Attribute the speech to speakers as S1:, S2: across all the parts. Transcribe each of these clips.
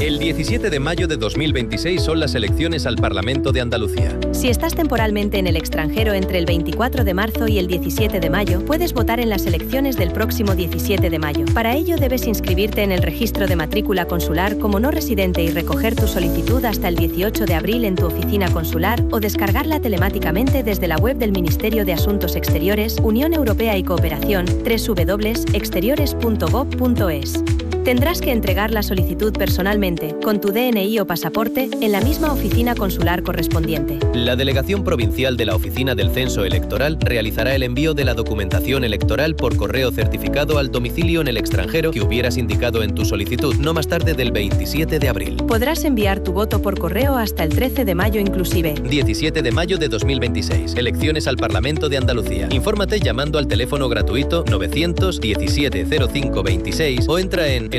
S1: El 17 de mayo de 2026 son las elecciones al Parlamento de Andalucía.
S2: Si estás temporalmente en el extranjero entre el 24 de marzo y el 17 de mayo, puedes votar en las elecciones del próximo 17 de mayo. Para ello debes inscribirte en el registro de matrícula consular como no residente y recoger tu solicitud hasta el 18 de abril en tu oficina consular o descargarla telemáticamente desde la web del Ministerio de Asuntos Exteriores, Unión Europea y Cooperación, www.exteriores.gov.es. Tendrás que entregar la solicitud personalmente, con tu DNI o pasaporte, en la misma oficina consular correspondiente.
S1: La Delegación Provincial de la Oficina del Censo Electoral realizará el envío de la documentación electoral por correo certificado al domicilio en el extranjero que hubieras indicado en tu solicitud, no más tarde del 27 de abril.
S2: Podrás enviar tu voto por correo hasta el 13 de mayo inclusive.
S1: 17 de mayo de 2026. Elecciones al Parlamento de Andalucía. Infórmate llamando al teléfono gratuito 917 05 26 o entra en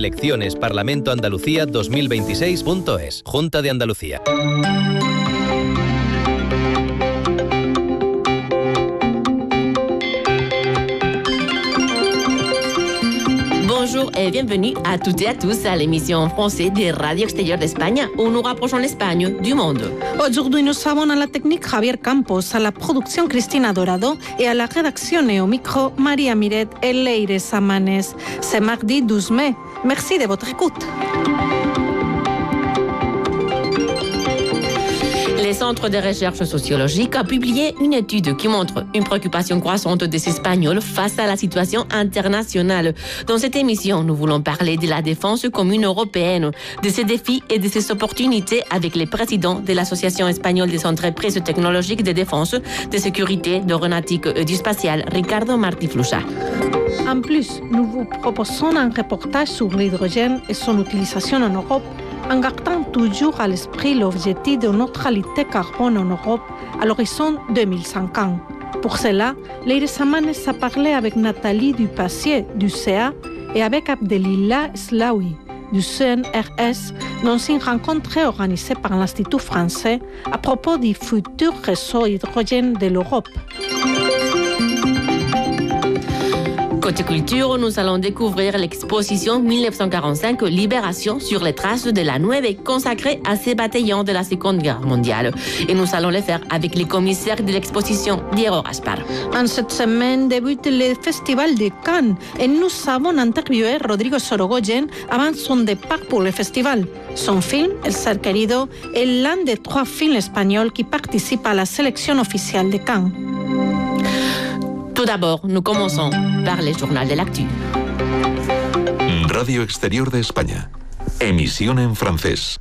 S1: eleccionesparlamentoandalucía2026.es. Junta de Andalucía.
S3: Bonjour et bienvenue à toutes et à tous à l'émission en français de Radio Extérieur d'Espagne, où nous rapprochons l'Espagne du monde.
S4: Aujourd'hui, nous avons à la technique Javier Campos, à la production Cristina Dorado et à la rédaction et au micro Maria Miret et Leire Samanes. C'est mardi 12 mai. Merci de votre écoute.
S3: Le Centre de recherche sociologique a publié une étude qui montre une préoccupation croissante des Espagnols face à la situation internationale. Dans cette émission, nous voulons parler de la défense commune européenne, de ses défis et de ses opportunités avec le président de l'Association espagnole des entreprises technologiques de défense, de sécurité, d'aéronautique et du spatial, Ricardo Martí Fluxa.
S4: En plus, nous vous proposons un reportage sur l'hydrogène et son utilisation en Europe, en gardant toujours à l'esprit l'objectif de neutralité carbone en Europe à l'horizon 2050. Pour cela, Leire Samanes a parlé avec Nathalie Dupassier du CA et avec Abdelillah Slaoui du CNRS dans une rencontre organisée par l'Institut français à propos du futur réseau hydrogène de l'Europe.
S3: Côté culture, nous allons découvrir l'exposition 1945 Libération sur les traces de la Nueve consacrée à ces bataillons de la Seconde Guerre mondiale. Et nous allons le faire avec les commissaires de l'exposition, Diego Gaspar.
S4: En cette semaine débute le Festival de Cannes et nous avons interviewé Rodrigo Sorogoyen avant son départ pour le festival. Son film, El Ser Querido, est l'un des 3 films espagnols qui participent à la sélection officielle de Cannes.
S3: Tout d'abord, nous commençons par le journal de l'actu.
S5: Radio Exterior de España. Emisión en francés.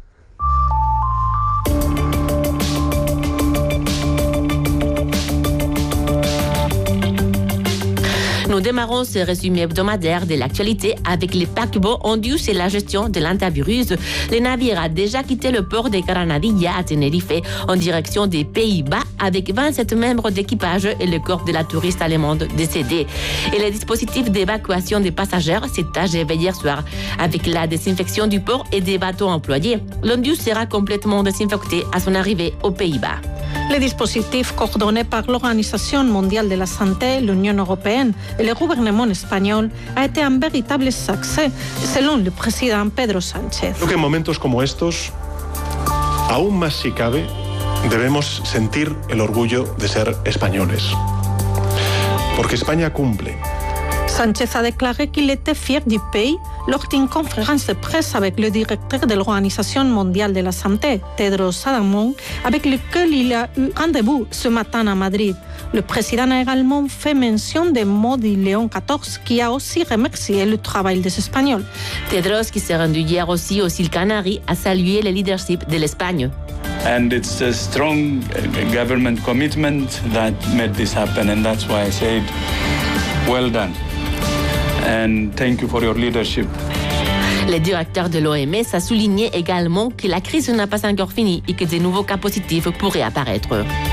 S3: Nous démarrons ce résumé hebdomadaire de l'actualité avec les paquebots ondus et la gestion de l'antivirus. Le navire a déjà quitté le port de Granadilla à Tenerife en direction des Pays-Bas avec 27 membres d'équipage et le corps de la touriste allemande décédée. Et le dispositif d'évacuation des passagers s'est achevé hier soir avec la désinfection du port et des bateaux employés. L'ondus sera complètement désinfecté à son arrivée aux Pays-Bas.
S4: Le dispositif coordonné par l'Organisation mondiale de la santé, l'Union européenne et le gouvernement espagnol a été un véritable succès, selon le président Pedro Sánchez.
S6: Creo que en momentos como estos, aún más si cabe, debemos sentir el orgullo de ser españoles. Porque España cumple.
S4: Sánchez a déclaré qu'il était fier du pays lors d'une conférence de presse avec le directeur de l'Organisation mondiale de la santé, Tedros Adhanom, avec lequel il a eu rendez-vous ce matin à Madrid. Le président a également fait mention des mots de Léon XIV, qui a aussi remercié le travail des Espagnols.
S3: Tedros, qui s'est rendu hier aussi aux îles Canaries, a salué le leadership de l'Espagne.
S7: And it's a strong government commitment that made this happen, and that's why I said, well done. And thank you for your leadership.
S3: Le directeur de l'OMS a souligné également que la crise n'a pas encore fini et que de nouveaux cas positifs pourraient apparaître.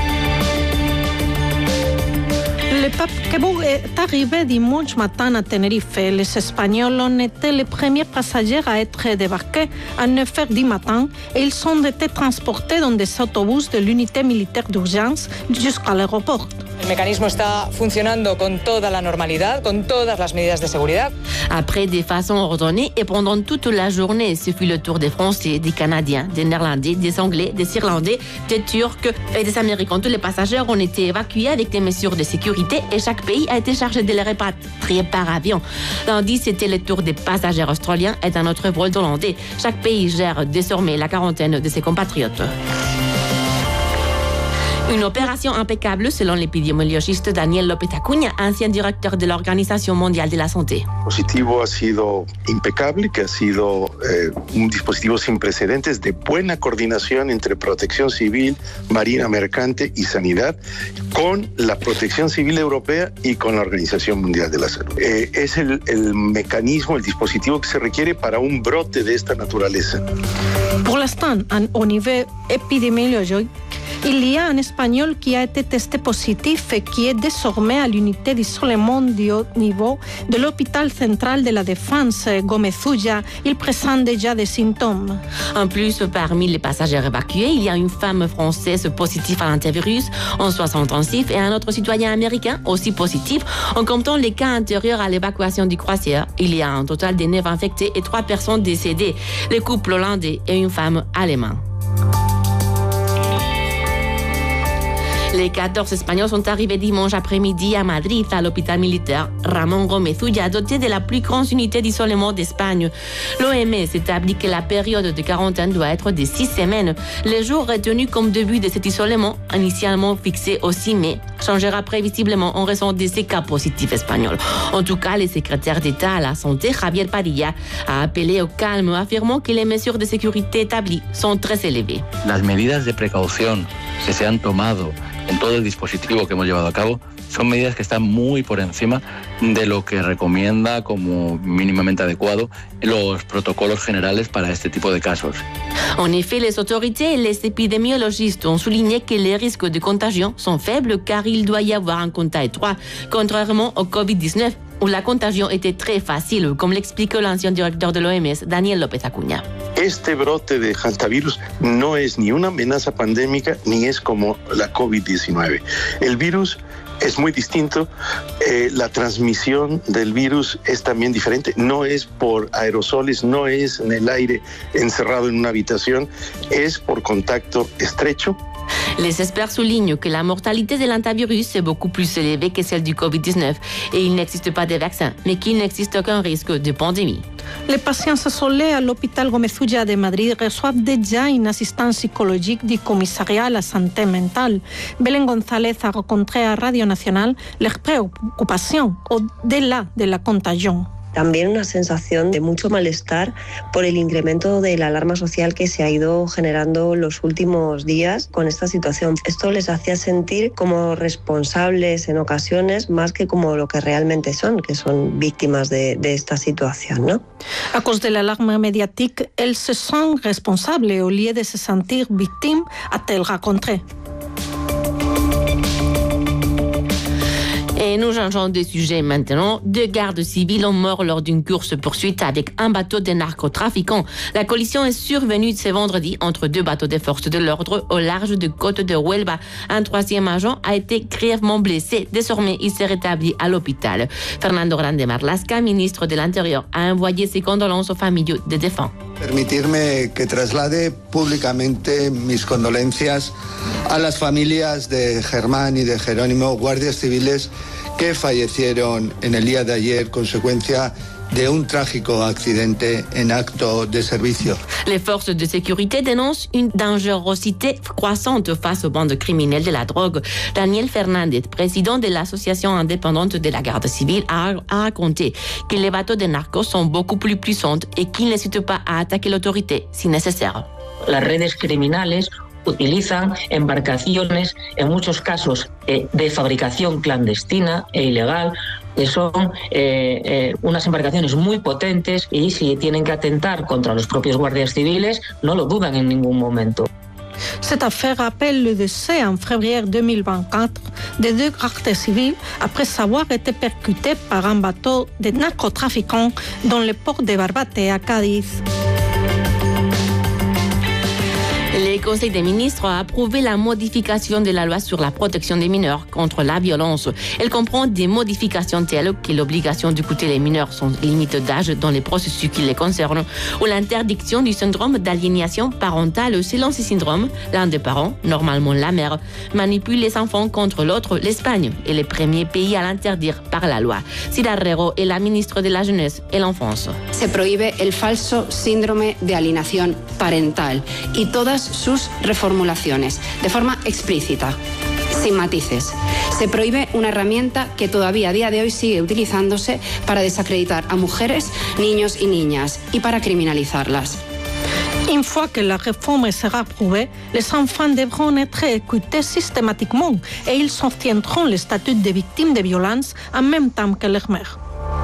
S4: Le paquebot est arrivé dimanche matin à Tenerife. Les Espagnols ont été les premiers passagers à être débarqués à 9h du matin et ils ont été transportés dans des autobus de l'unité militaire d'urgence jusqu'à l'aéroport.
S8: El mecanismo está funcionando con toda la normalidad, con todas las medidas de seguridad.
S3: Après, de façon ordonnée et pendant toute la journée, ce fut le tour des Français, des Canadiens, des Néerlandais, des Anglais, des Irlandais, des Turcs et des Américains. Tous les passagers ont été évacués avec des mesures de sécurité et chaque pays a été chargé de les répatrier par avion. Lundi, c'était le tour des passagers australiens et d'un autre vol hollandais. Chaque pays gère désormais la quarantaine de ses compatriotes. Une opération impeccable selon l'épidémiologiste Daniel López Acuña, ancien directeur de l'Organisation mondiale de la santé.
S9: El dispositivo ha sido impecable, que ha sido un dispositivo sin precedentes de buena coordinación entre Protección Civil, Marina Mercante y Sanidad, con la Protección Civil Europea y con la Organización Mundial de la Salud. Es el mecanismo, el dispositivo que se requiere para un brote de esta naturaleza.
S4: Pour l'instant, au niveau épidémiologique, il y a un Espagnol qui a été testé positif et qui est désormais à l'unité d'isolement du haut niveau de l'hôpital central de la Défense, Gómez-Ulla. Il présente déjà des symptômes.
S3: En plus, parmi les passagers évacués, il y a une femme française positive à l'antivirus en soins intensifs et un autre citoyen américain aussi positif. En comptant les cas antérieurs à l'évacuation du croisière, il y a un total de 9 infectés et 3 personnes décédées, le couple hollandais et une femme allemande. Les 14 Espagnols sont arrivés dimanche après-midi à Madrid, à l'hôpital militaire Ramón Gómez Ulla, doté de la plus grande unité d'isolement d'Espagne. L'OMS établit que la période de quarantaine doit être de 6 semaines. Le jour retenu comme début de cet isolement, initialement fixé au 6 mai, changera prévisiblement en raison de ces cas positifs espagnols. En tout cas, le secrétaire d'État à la Santé, Javier Padilla, a appelé au calme, affirmant que les mesures de sécurité établies sont très élevées.
S10: Las medidas de precaución que se han tomado en todo el dispositivo que hemos llevado a cabo son medidas que están muy por encima de lo que recomienda como mínimamente adecuado los protocolos generales para este tipo de casos.
S3: En effet, les autorités et les épidémiologistes ont souligné que les risques de contagion sont faibles car il doit y avoir un contact étroit, contrairement au Covid-19 où la contagion était très facile, comme l'explique l'ancien directeur de l'OMS, Daniel López Acuña.
S9: Este brote de hantavirus no es ni una amenaza pandémica ni es como la COVID-19. El virus es muy distinto, la transmisión del virus es también diferente, no es por aerosoles, no es en el aire encerrado en una habitación, es por contacto estrecho.
S3: Les experts soulignent que la mortalité de l'hantavirus est beaucoup plus élevée que celle du Covid-19 et il n'existe pas de vaccin, mais qu'il n'existe aucun risque de pandémie.
S4: Les patients isolés à l'hôpital Gómez-Ulla de Madrid reçoivent déjà une assistance psychologique du commissariat à la santé mentale. Belén González a rencontré à Radio Nacional leurs préoccupations au-delà de la contagion.
S11: También una sensación de mucho malestar por el incremento de la alarma social que se ha ido generando los últimos días con esta situación. Esto les hacía sentir como responsables en ocasiones más que como lo que realmente son, que son víctimas de esta situación, ¿no?
S4: À cause de l'alarme médiatique, elles se sentent responsables au lieu de se sentir victimes, a-t-elle raconté.
S3: Et nous changeons de sujet maintenant. 2 gardes civils ont mort lors d'une course-poursuite avec un bateau de narcotrafiquants. La collision est survenue ce vendredi entre 2 bateaux des forces de l'ordre au large de côte de Huelva. Un 3e agent a été grièvement blessé. Désormais, il s'est rétabli à l'hôpital. Fernando Grande Marlaska, ministre de l'Intérieur, a envoyé ses condoléances aux familles des défunts.
S12: Permitirme que traslade públicamente mis condolencias a las familias de Germán y de Jerónimo, guardias civiles que fallecieron en el día de ayer consecuencia de un trágico accidente en acto de servicio.
S3: Les forces de sécurité dénoncent une dangerosité croissante face aux bandes criminelles de la drogue. Daniel Fernández, président de l'association indépendante de la garde civile, a raconté que les bateaux de narcos sont beaucoup plus puissants et qu'ils n'hésitent pas à attaquer l'autorité si nécessaire.
S13: Las redes criminales utilizan embarcaciones, en muchos casos de fabricación clandestina e ilegal, que son unas embarcaciones muy potentes y si tienen que atentar contra los propios guardias civiles, no lo dudan en ningún momento.
S4: Cette affaire rappelle le décès en février 2024 de 2 gardes civils après avoir été percutés par un bateau de narcotrafiquants dans le port de Barbate à Cadiz.
S3: Le Conseil des ministres a approuvé la modification de la loi sur la protection des mineurs contre la violence. Elle comprend des modifications telles que l'obligation d'écouter les mineurs sans limite d'âge dans les processus qui les concernent, ou l'interdiction du syndrome d'aliénation parentale. Selon ce syndrome, l'un des parents, normalement la mère, manipule les enfants contre l'autre. L'Espagne est le premier pays à l'interdire par la loi. Sira Herrero est la ministre de la Jeunesse et l'Enfance.
S14: Se prohíbe el falso síndrome de alienación parental y todas sus reformulaciones, de forma explícita, sin matices. Se prohíbe una herramienta que todavía a día de hoy sigue utilizándose para desacreditar a mujeres, niños y niñas y para criminalizarlas.
S4: Une fois que la réforme sera approuvée, les enfants devront être écoutés systématiquement et ils obtiendront le statut de victime de violence en même temps que leur mère.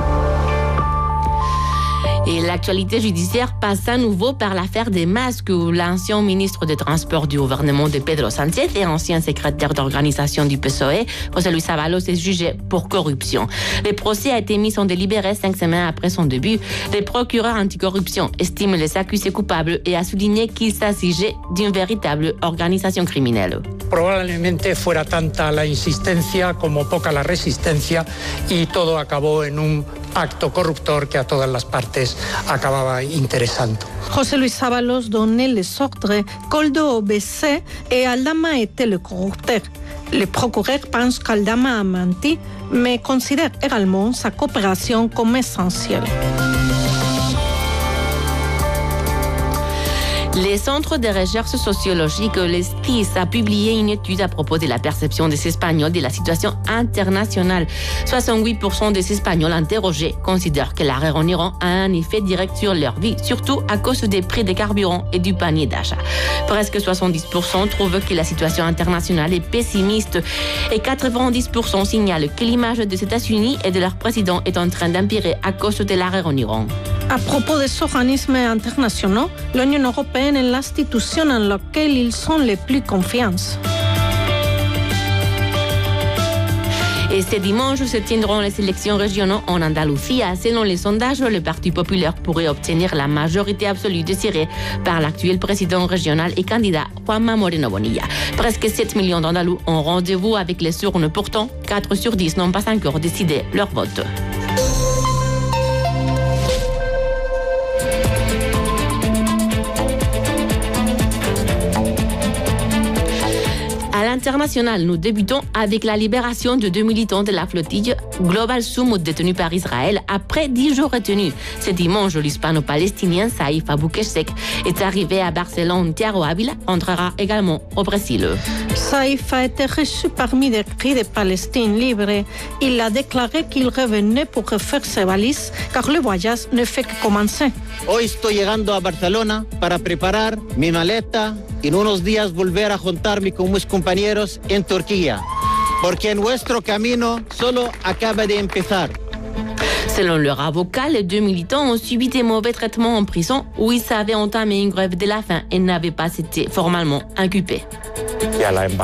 S3: Et l'actualité judiciaire passe à nouveau par l'affaire des masques où l'ancien ministre des Transports du gouvernement de Pedro Sánchez et ancien secrétaire d'organisation du PSOE, José Luis Ábalos, est jugé pour corruption. Le procès a été mis en délibéré 5 semaines après son début. Le procureur anticorruption estime les accusés coupables et a souligné qu'il s'agissait d'une véritable organisation criminelle.
S15: Probablemente fuera tanta la insistencia como poca la resistencia y todo acabó en un acto corruptor que a todas las partes acababa interesando.
S4: José Luis Ábalos donnait les ordres, Koldo obéissait et Aldama était le corrupteur. Le procureur pense qu'Aldama a menti, mais considère également sa coopération comme essentielle.
S3: Le Centre de recherche sociologique, le CRIS, a publié une étude à propos de la perception des Espagnols de la situation internationale. 68% des Espagnols interrogés considèrent que l'arrêt en Iran a un effet direct sur leur vie, surtout à cause des prix des carburants et du panier d'achat. Presque 70% trouvent que la situation internationale est pessimiste et 90% signalent que l'image des États-Unis et de leur président est en train d'empirer à cause de l'arrêt en Iran.
S4: À propos des organismes internationaux, l'Union européenne est l'institution en laquelle ils ont le plus confiance.
S3: Et ce dimanche se tiendront les élections régionales en Andalousie. Selon les sondages, le Parti populaire pourrait obtenir la majorité absolue désirée par l'actuel président régional et candidat Juanma Moreno Bonilla. Presque 7 millions d'Andalous ont rendez-vous avec les urnes. Pourtant, 4 sur 10 n'ont pas encore décidé leur vote. À l'international, nous débutons avec la libération de 2 militants de la flottille Global Sumud détenus par Israël après 10 jours retenus. Ce dimanche, l'hispano-palestinien Saïf Aboukeshek est arrivé à Barcelone. Thiago Ávila entrera également au Brésil.
S4: Saïf a été reçu parmi des cris de Palestine libre. Il a déclaré qu'il revenait pour refaire ses valises car le voyage ne fait que commencer.
S16: Hoy estoy llegando a Barcelona para preparar mi maleta y en unos días volver a juntarme con mis compañeros en Turquía, porque nuestro camino solo acaba de empezar.
S3: Selon leur avocat, les 2 militants ont subi des mauvais traitements en prison où ils avaient entamé une grève de la faim et n'avaient pas été formellement inculpés.